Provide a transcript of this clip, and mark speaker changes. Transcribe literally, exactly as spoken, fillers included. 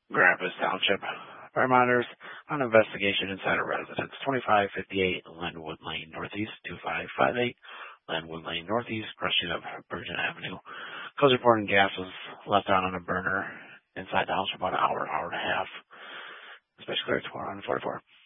Speaker 1: Grampus Township. Firefighters on investigation inside a residence. twenty-five fifty-eight Linwood Lane Northeast, two five five eight Linwood Lane Northeast, crushing of Virgin Avenue. Cause reporting gas was left on on a burner inside the house for about an hour, hour and a half. Special clear to one forty-four.